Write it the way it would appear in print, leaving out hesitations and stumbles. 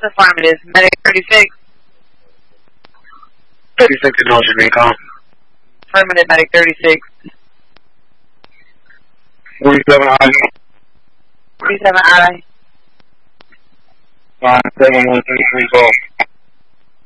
affirmative. Medic 36. 36 to Ocean Recon. Affirmative, Medic 36. 47I. 47I. 5713 call.